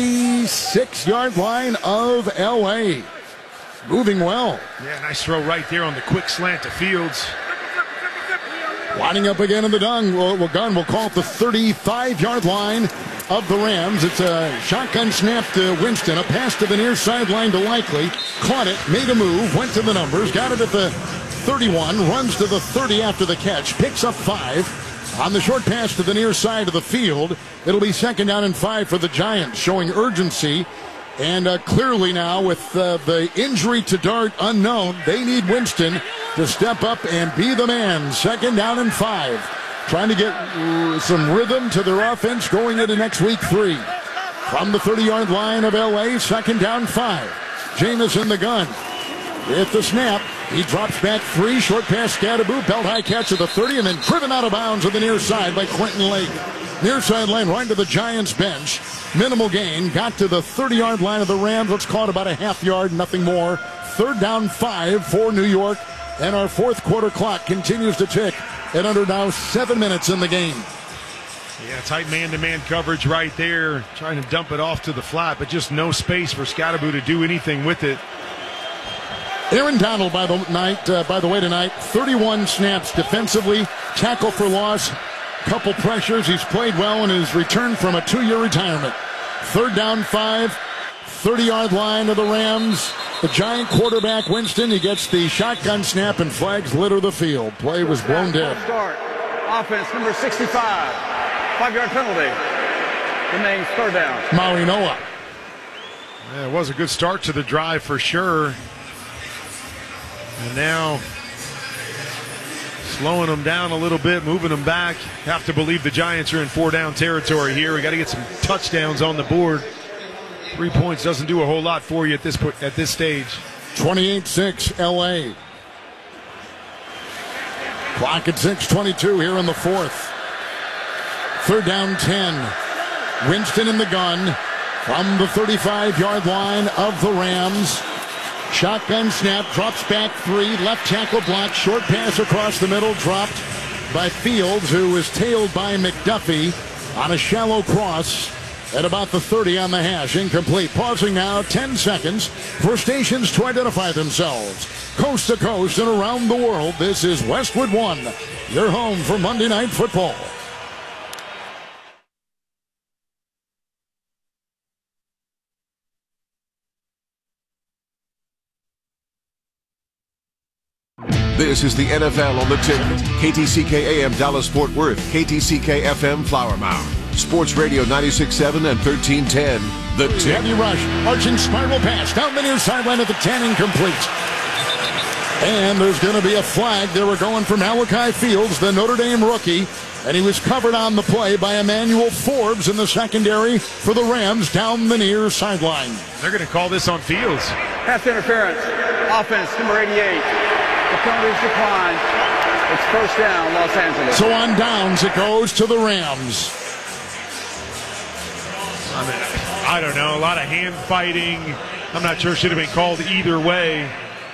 36-yard line of L.A. Moving well. Yeah, nice throw right there on the quick slant to Fields. Lining up again in the gun. We'll call it the 35-yard line of the Rams. It's a shotgun snap to Winston. A pass to the near sideline to Likely. Caught it, made a move, went to the numbers, got it at the 31, runs to the 30 after the catch, picks up 5. On the short pass to the near side of the field, it'll be 2nd down and 5 for the Giants, showing urgency. And clearly now, with the injury to Dart unknown, they need Winston to step up and be the man. 2nd down and 5. Trying to get some rhythm to their offense going into next week 3. From the 30-yard line of L.A., 2nd down 5. Jameis in the gun. With the snap, he drops back 3. Short pass, Scatterboo. Belt high catch at the 30, and then driven out of bounds on the near side by Quentin Lake. Near sideline right to the Giants bench. Minimal gain. Got to the 30-yard line of the Rams. Let's call it about a half yard, nothing more. 3rd down 5 for New York. And our fourth quarter clock continues to tick at under now 7 minutes in the game. Yeah, tight man-to-man coverage right there. Trying to dump it off to the flat, but just no space for Scatterboo to do anything with it. Aaron Donald, by the way, tonight, 31 snaps defensively, tackle for loss, couple pressures. He's played well in his return from a 2-year retirement. 3rd down 5, 30-yard line of the Rams. The Giant quarterback, Winston, he gets the shotgun snap and flags litter the field. Play was blown dead. Start. Offense number 65. 5-yard penalty. Remains 3rd down. Maui Noah. Yeah, it was a good start to the drive for sure. And now slowing them down a little bit, moving them back. Have to believe the Giants are in 4-down territory here. We got to get some touchdowns on the board. 3 points doesn't do a whole lot for you at this stage. 28-6 L.A. Clock at 6:22 here in the fourth. 3rd down 10. Winston in the gun from the 35-yard line of the Rams. Shotgun snap, drops back 3, left tackle block, short pass across the middle, dropped by Fields, who was tailed by McDuffie on a shallow cross at about the 30 on the hash. Incomplete. Pausing now, 10 seconds for stations to identify themselves. Coast to coast and around the world, this is Westwood One, your home for Monday Night Football. This is the NFL on the ticket. KTCK AM Dallas-Fort Worth, KTCK FM Flower Mound. Sports Radio 96.7 and 1310. The Tick. Heavy rush, arching spiral pass down the near sideline of the 10, incomplete. And there's going to be a flag. They were going for Malachi Fields, the Notre Dame rookie, and he was covered on the play by Emmanuel Forbes in the secondary for the Rams down the near sideline. They're going to call this on Fields. Pass interference. Offense number 88. The penalties decline. It's 1st down, Los Angeles. So on downs it goes to the Rams. I don't know. A lot of hand fighting. I'm not sure it should have been called either way.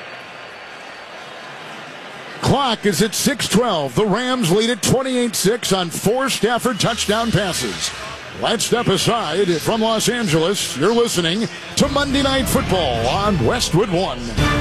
Clock is at 6:12. The Rams lead it 28-6 on 4 Stafford touchdown passes. Let's step aside from Los Angeles. You're listening to Monday Night Football on Westwood One.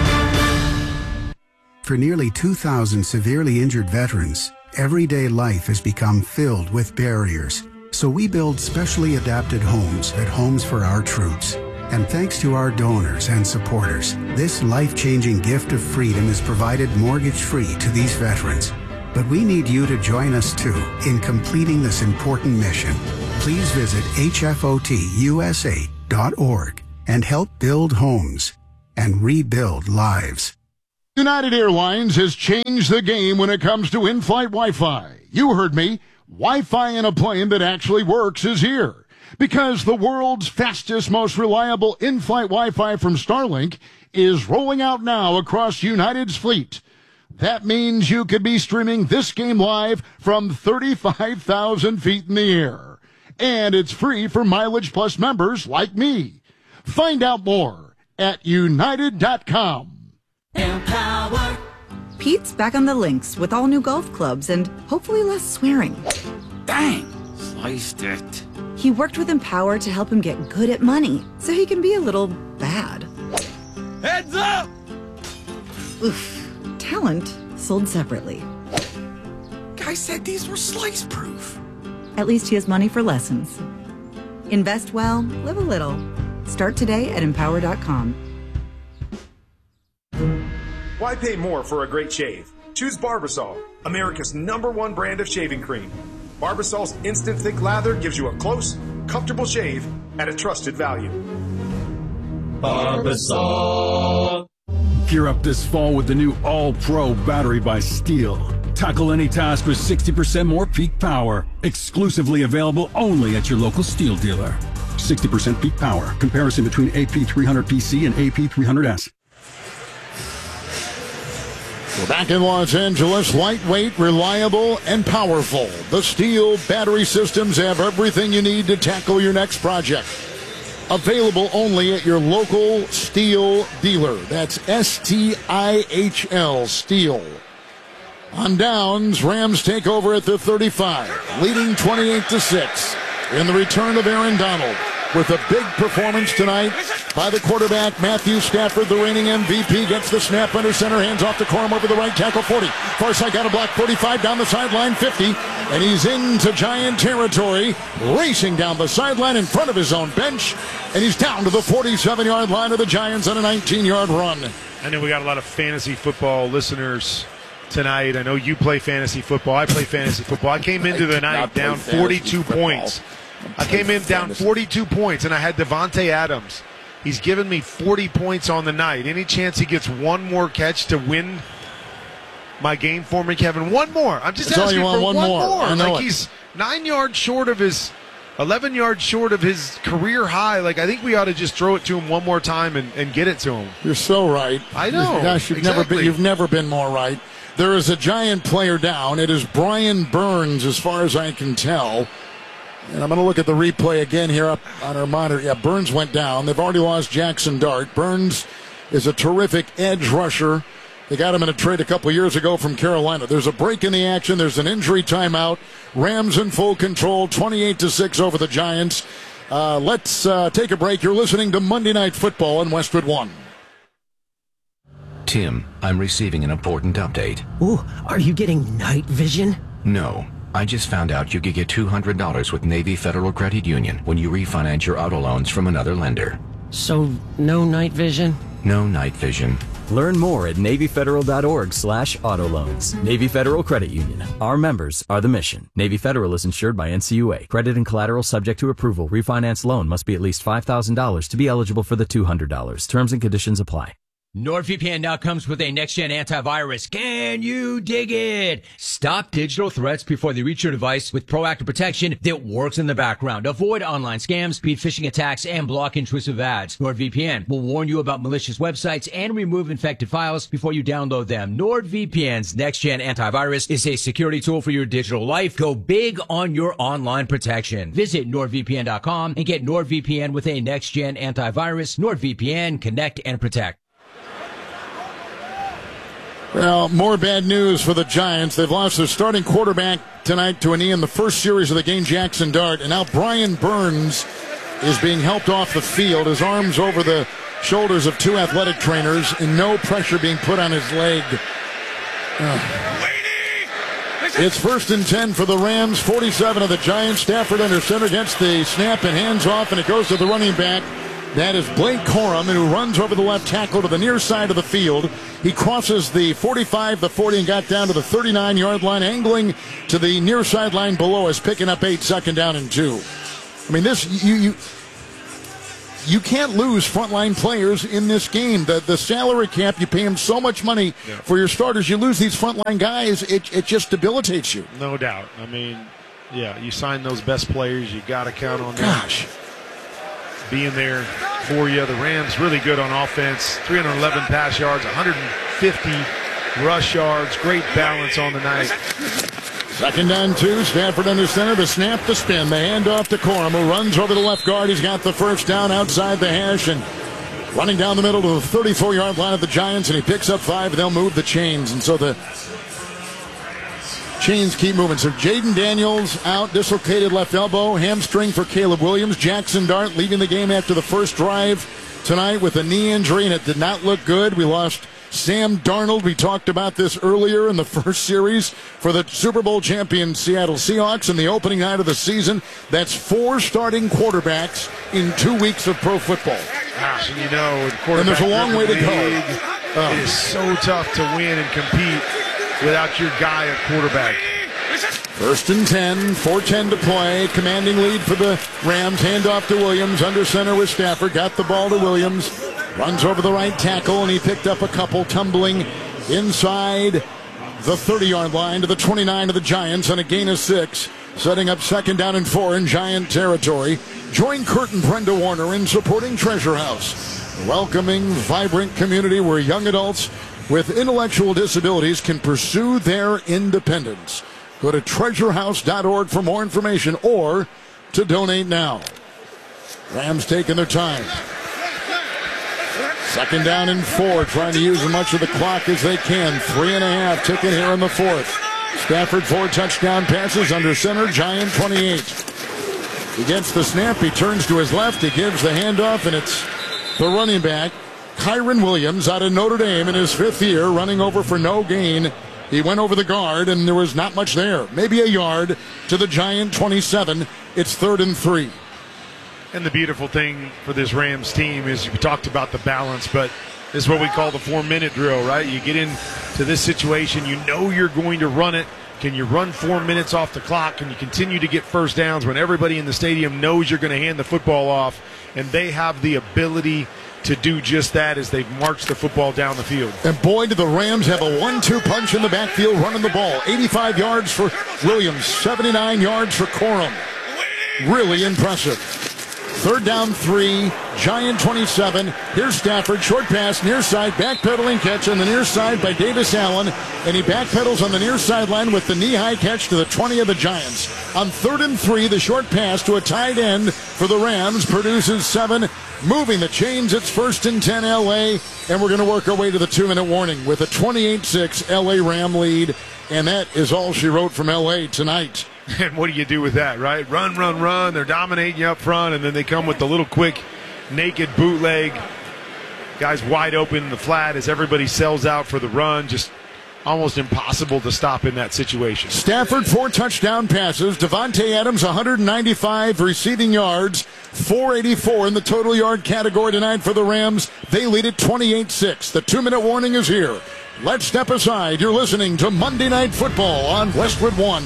For nearly 2,000 severely injured veterans, everyday life has become filled with barriers. So we build specially adapted homes at Homes for Our Troops. And thanks to our donors and supporters, this life-changing gift of freedom is provided mortgage-free to these veterans. But we need you to join us, too, in completing this important mission. Please visit hfotusa.org and help build homes and rebuild lives. United Airlines has changed the game when it comes to in-flight Wi-Fi. You heard me. Wi-Fi in a plane that actually works is here. Because the world's fastest, most reliable in-flight Wi-Fi from Starlink is rolling out now across United's fleet. That means you could be streaming this game live from 35,000 feet in the air. And it's free for Mileage Plus members like me. Find out more at united.com. Empower. Pete's back on the links with all new golf clubs and hopefully less swearing. Dang, sliced it. He worked with Empower to help him get good at money, so he can be a little bad. Heads up! Oof. Talent sold separately. Guy said these were slice-proof. At least he has money for lessons. Invest well, live a little. Start today at empower.com. Why pay more for a great shave? Choose Barbasol, America's #1 brand of shaving cream. Barbasol's instant thick lather gives you a close, comfortable shave at a trusted value. Barbasol. Gear up this fall with the new All-Pro battery by Steel. Tackle any task with 60% more peak power. Exclusively available only at your local Steel dealer. 60% peak power. Comparison between AP300PC and AP300S. We're back in Los Angeles, lightweight, reliable, and powerful. The Steel battery systems have everything you need to tackle your next project. Available only at your local Steel dealer. That's S-T-I-H-L, Steel. On downs, Rams take over at the 35, leading 28-6. In the return of Aaron Donald, with a big performance tonight by the quarterback, Matthew Stafford, the reigning MVP, gets the snap under center, hands off to Corum over the right tackle, 40. Far side got a block, 45, down the sideline, 50, and he's into Giant territory, racing down the sideline in front of his own bench, and he's down to the 47-yard line of the Giants on a 19-yard run. I know we got a lot of fantasy football listeners tonight. I know you play fantasy football. I play fantasy football. I came into the night down 42 points. I came in down 42 points, and I had Devontae Adams. He's given me 40 points on the night. Any chance he gets one more catch to win my game for me, Kevin? One more. I'm just asking for one more. Like, he's 9 yards short of his, 11 yards short of his career high. Like, I think we ought to just throw it to him one more time and get it to him. You're so right. I know. Gosh, you've never been more right. There is a Giant player down. It is Brian Burns, as far as I can tell. And I'm going to look at the replay again here up on our monitor. Yeah, Burns went down. They've already lost Jackson Dart. Burns is a terrific edge rusher. They got him in a trade a couple years ago from Carolina. There's a break in the action. There's an injury timeout. Rams in full control, 28-6 over the Giants. Let's take a break. You're listening to Monday Night Football on Westwood One. Tim, I'm receiving an important update. Ooh, are you getting night vision? No. I just found out you could get $200 with Navy Federal Credit Union when you refinance your auto loans from another lender. So, no night vision? No night vision. Learn more at NavyFederal.org/auto loans. Navy Federal Credit Union. Our members are the mission. Navy Federal is insured by NCUA. Credit and collateral subject to approval. Refinance loan must be at least $5,000 to be eligible for the $200. Terms and conditions apply. NordVPN now comes with a next-gen antivirus. Can you dig it? Stop digital threats before they reach your device with proactive protection that works in the background. Avoid online scams, speed phishing attacks, and block intrusive ads. NordVPN will warn you about malicious websites and remove infected files before you download them. NordVPN's next-gen antivirus is a security tool for your digital life. Go big on your online protection. Visit NordVPN.com and get NordVPN with a next-gen antivirus. NordVPN, connect and protect. Well, more bad news for the Giants. They've lost their starting quarterback tonight to a knee in the first series of the game, Jackson Dart. And now Brian Burns is being helped off the field. His arms over the shoulders of two athletic trainers and no pressure being put on his leg. It's 1st and 10 for the Rams, 47 of the Giants. Stafford under center, gets the snap and hands off, and it goes to the running back. That is Blake Corum, who runs over the left tackle to the near side of the field. He crosses the 45, the 40, and got down to the 39-yard line, angling to the near sideline below us, picking up 8, second down and 2. I mean, this you can't lose frontline players in this game. The salary cap, you pay them so much money for your starters. You lose these frontline guys, it just debilitates you. No doubt. I mean, yeah, you sign those best players, you got to count on them. Gosh. Being there for you. The Rams really good on offense. 311 pass yards, 150 rush yards. Great balance on the night. Second down 2. Stafford under center. The snap, the spin. The handoff to Corum, who runs over the left guard. He's got the first down outside the hash and running down the middle to the 34-yard line of the Giants, and he picks up 5. They'll move the chains, and so the chains keep moving. So Jaden Daniels out, dislocated left elbow, hamstring for Caleb Williams. Jackson Dart leaving the game after the first drive tonight with a knee injury, and it did not look good. We lost Sam Darnold. We talked about this earlier in the first series for the Super Bowl champion Seattle Seahawks in the opening night of the season. That's 4 starting quarterbacks in 2 weeks of pro football. Gosh, and you know, and there's a long way to go. It is so tough to win and compete without your guy at quarterback. First and 10, 4:10 to play. Commanding lead for the Rams. Handoff to Williams. Under center with Stafford. Got the ball to Williams. Runs over the right tackle, and he picked up a couple, tumbling inside the 30-yard line to the 29 of the Giants on a gain of 6. Setting up second down and 4 in Giant territory. Join Kurt and Brenda Warner in supporting Treasure House, a welcoming, vibrant community where young adults with intellectual disabilities can pursue their independence. Go to treasurehouse.org for more information or to donate now. Rams taking their time. Second down and 4, trying to use as much of the clock as they can. 3.5 ticking here in the 4th. Stafford 4 touchdown passes under center, Giant 28. He gets the snap, he turns to his left, he gives the handoff, and it's the running back, Kyron Williams, out of Notre Dame in his 5th year, running over for no gain. He went over the guard, and there was not much there. Maybe a yard to the Giant 27. It's 3rd and 3. And the beautiful thing for this Rams team is we talked about the balance, but this is what we call the 4-minute drill, right? You get into this situation, you know you're going to run it. Can you run 4 minutes off the clock? Can you continue to get first downs when everybody in the stadium knows you're going to hand the football off? And they have the ability to do just that as they march the football down the field. And boy, did the Rams have a 1-2 punch in the backfield running the ball. 85 yards for Williams, 79 yards for Corum. Really impressive. 3rd down 3, Giant 27. Here's Stafford, short pass, near side, backpedaling catch on the near side by Davis Allen, and he backpedals on the near sideline with the knee-high catch to the 20 of the Giants. On 3rd and 3, the short pass to a tight end for the Rams produces 7, moving the chains. It's 1st and 10 L.A., and we're going to work our way to the 2-minute warning with a 28-6 L.A. Ram lead, and that is all she wrote from L.A. tonight. And what do you do with that, right? Run, run, run. They're dominating you up front, and then they come with the little quick naked bootleg. Guys wide open in the flat as everybody sells out for the run. Just almost impossible to stop in that situation. Stafford, 4 touchdown passes. Davante Adams, 195 receiving yards, 484 in the total yard category tonight for the Rams. They lead it 28-6. The 2-minute warning is here. Let's step aside. You're listening to Monday Night Football on Westwood One.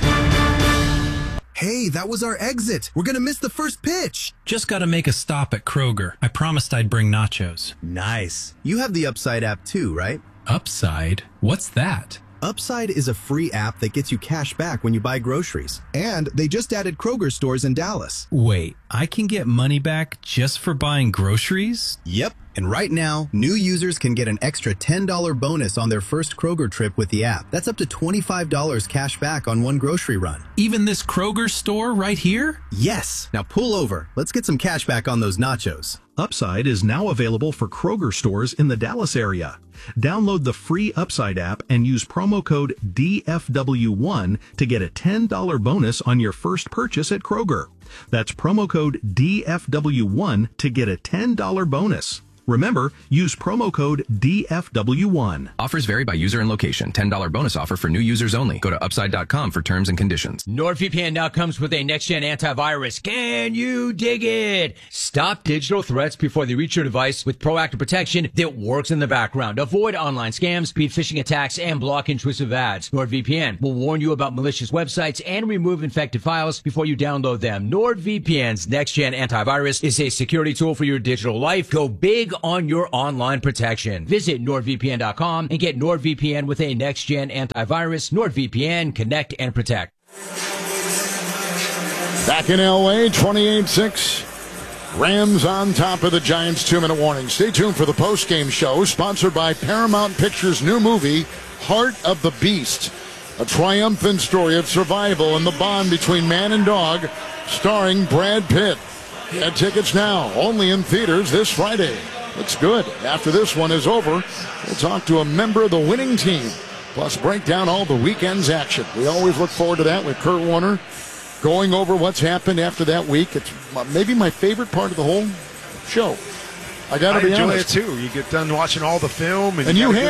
Hey, that was our exit. We're going to miss the first pitch. Just got to make a stop at Kroger. I promised I'd bring nachos. Nice. You have the Upside app too, right? Upside? What's that? Upside is a free app that gets you cash back when you buy groceries. And they just added Kroger stores in Dallas. Wait, I can get money back just for buying groceries? Yep. And right now, new users can get an extra $10 bonus on their first Kroger trip with the app. That's up to $25 cash back on one grocery run. Even this Kroger store right here? Yes. Now pull over. Let's get some cash back on those nachos. Upside is now available for Kroger stores in the Dallas area. Download the free Upside app and use promo code DFW1 to get a $10 bonus on your first purchase at Kroger. That's promo code DFW1 to get a $10 bonus. Remember, use promo code DFW1. Offers vary by user and location. $10 bonus offer for new users only. Go to upside.com for terms and conditions. NordVPN now comes with a next-gen antivirus. Can you dig it? Stop digital threats before they reach your device with proactive protection that works in the background. Avoid online scams, speed phishing attacks, and block intrusive ads. NordVPN will warn you about malicious websites and remove infected files before you download them. NordVPN's next-gen antivirus is a security tool for your digital life. Go big on your online protection. Visit NordVPN.com and get NordVPN with a next-gen antivirus. NordVPN, connect and protect. Back in L.A., 28-6. Rams on top of the Giants. 2-minute warning. Stay tuned for the post-game show, sponsored by Paramount Pictures' new movie, Heart of the Beast, a triumphant story of survival and the bond between man and dog, starring Brad Pitt. Get tickets now, only in theaters this Friday. Looks good. After this one is over, we'll talk to a member of the winning team, plus break down all the weekend's action. We always look forward to that with Kurt Warner, going over what's happened after that week. It's maybe my favorite part of the whole show. I got to be honest. I enjoy it too. You get done watching all the film, and you have